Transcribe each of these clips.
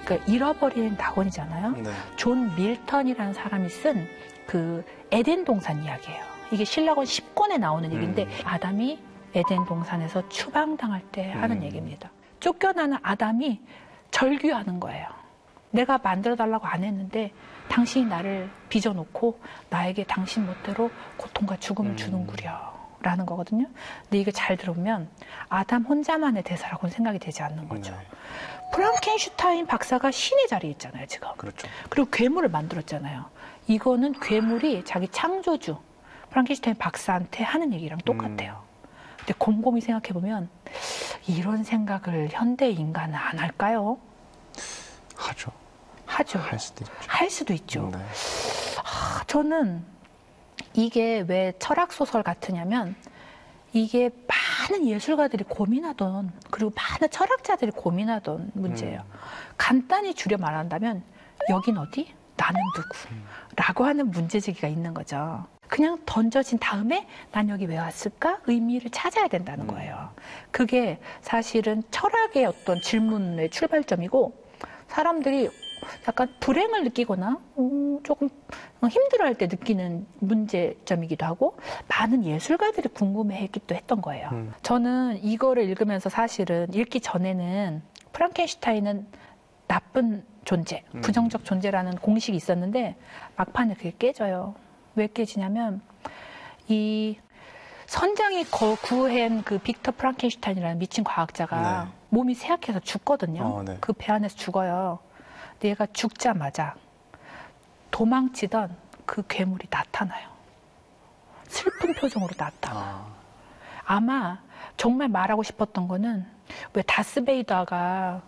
그 잃어버린 낙원이잖아요. 네. 존 밀턴이라는 사람이 쓴 그 에덴 동산 이야기예요. 이게 신라권 10권에 나오는 얘기인데 아담이 에덴 동산에서 추방당할 때 하는 얘기입니다. 쫓겨나는 아담이 절규하는 거예요. 내가 만들어달라고 안 했는데 당신이 나를 빚어놓고 나에게 당신 멋대로 고통과 죽음을 주는구려 라는 거거든요. 근데 이거 잘 들어보면 아담 혼자만의 대사라고는 생각이 되지 않는 거죠. 네. 프랑켄슈타인 박사가 신의 자리에 있잖아요, 지금. 그렇죠. 그리고 괴물을 만들었잖아요. 이거는 괴물이 자기 창조주 프랑켄슈타인 박사한테 하는 얘기랑 똑같아요. 근데 곰곰이 생각해보면 이런 생각을 현대 인간은 안 할까요? 하죠. 하죠. 할 수도 있죠. 할 수도 있죠. 네. 저는 이게 왜 철학소설 같으냐면 이게 많은 예술가들이 고민하던 그리고 많은 철학자들이 고민하던 문제예요. 간단히 줄여 말한다면 여긴 어디? 나는 누구? 라고 하는 문제제기가 있는 거죠. 그냥 던져진 다음에 난 여기 왜 왔을까? 의미를 찾아야 된다는 거예요. 그게 사실은 철학의 어떤 질문의 출발점이고 사람들이 약간 불행을 느끼거나 조금 힘들어할 때 느끼는 문제점이기도 하고 많은 예술가들이 궁금해했기도 했던 거예요. 저는 이거를 읽으면서 사실은 읽기 전에는 프랑켄슈타인은 나쁜 존재, 부정적 존재라는 공식이 있었는데 막판에 그게 깨져요. 왜 깨지냐면 이 선장이 구한 그 빅터 프랑켄슈타인이라는 미친 과학자가 네. 몸이 쇠약해서 죽거든요. 네. 그 배 안에서 죽어요. 근데 얘가 죽자마자 도망치던 그 괴물이 나타나요. 슬픈 표정으로 나타나. 아마 정말 말하고 싶었던 거는 왜 다스베이더가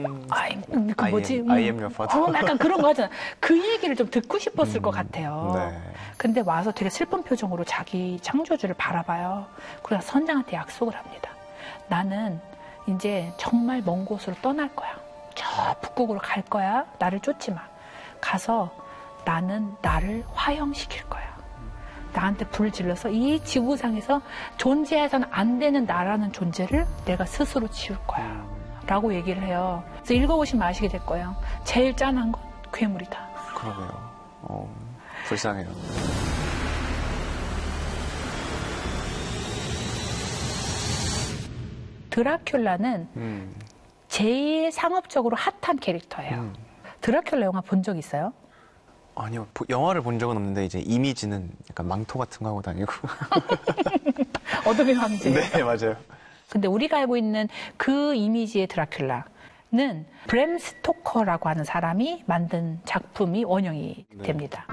그 뭐지? I am your father. 약간 그런 거 하잖아. 그 얘기를 좀 듣고 싶었을 것 같아요. 네. 근데 와서 되게 슬픈 표정으로 자기 창조주를 바라봐요. 그래서 선장한테 약속을 합니다. 나는 이제 정말 먼 곳으로 떠날 거야. 저 북극으로 갈 거야. 나를 쫓지 마. 가서 나는 나를 화형시킬 거야. 나한테 불을 질러서 이 지구상에서 존재해서는 안 되는 나라는 존재를 내가 스스로 지울 거야. 라고 얘기를 해요. 그래서 읽어보시면 아시게 될 거예요. 제일 짠한 건 괴물이다. 그러게요. 불쌍해요. 드라큘라는 제일 상업적으로 핫한 캐릭터예요. 드라큘라 영화 본 적 있어요? 아니요, 영화를 본 적은 없는데 이제 이미지는 약간 망토 같은 거 하고 다니고. 어둠의 황제. 네, 맞아요. 근데 우리가 알고 있는 그 이미지의 드라큘라는 브램 스토커라고 하는 사람이 만든 작품이 원형이 됩니다.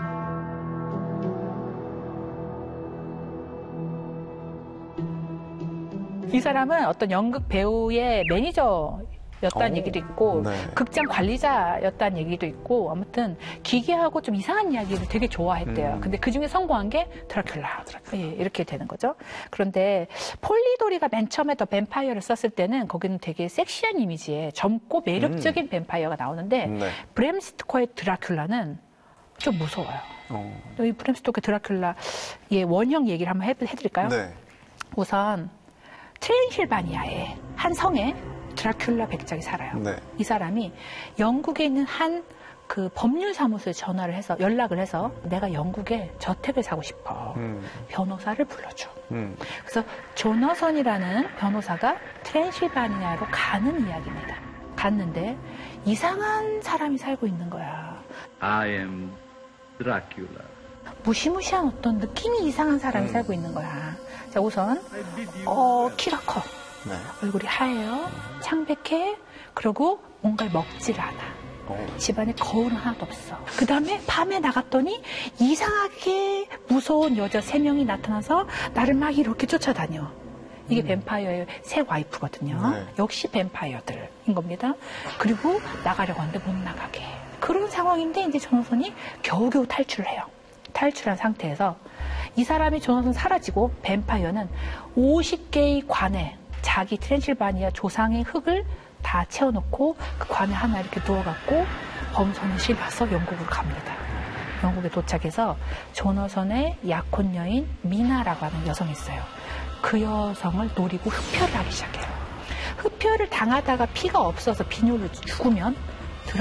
이 사람은 어떤 연극 배우의 매니저였다는 얘기도 있고 극장 관리자였다는 얘기도 있고 아무튼 기괴하고 좀 이상한 이야기를 되게 좋아했대요. 근데 그중에 성공한 게 드라큘라. 예, 이렇게 되는 거죠. 그런데 폴리도리가 맨 처음에 더 뱀파이어를 썼을 때는 거기는 되게 섹시한 이미지의 젊고 매력적인 뱀파이어가 나오는데 브램 스토커의 드라큘라는 좀 무서워요. 이 브램 스토커의 드라큘라의 원형 얘기를 한번 해드릴까요? 네. 우선 트랜실바니아의 한 성에 드라큘라 백작이 살아요. 네. 이 사람이 영국에 있는 한 그 법률사무소에 전화를 해서 연락을 해서 내가 영국에 저택을 사고 싶어. 변호사를 불러줘. 그래서 조너선이라는 변호사가 트랜실바니아로 가는 이야기입니다. 갔는데 이상한 사람이 살고 있는 거야. I am Dracula. 무시무시한 어떤 느낌이 이상한 사람이 살고 있는 거야. 자, 우선 키가 커. 네. 얼굴이 하얘요. 창백해. 그리고 뭔가를 먹지를 않아. 집안에 거울은 하나도 없어. 그 다음에 밤에 나갔더니 이상하게 무서운 여자 3명이 나타나서 나를 막 이렇게 쫓아다녀. 이게 뱀파이어의 새 와이프거든요. 네. 역시 뱀파이어들인 겁니다. 그리고 나가려고 하는데 못 나가게. 그런 상황인데 이제 조나선이 겨우겨우 탈출을 해요. 탈출한 상태에서 이 사람이 조나선 사라지고 뱀파이어는 50개의 관에 자기 트랜실바니아 조상의 흙을 다 채워놓고 그 관에 하나 이렇게 누워갖고 범선을 실어서 영국으로 갑니다. 영국에 도착해서 조너선의 약혼 여인 미나라고 하는 여성이 있어요. 그 여성을 노리고 흡혈을 하기 시작해요. 흡혈을 당하다가 피가 없어서 빈혈로 죽으면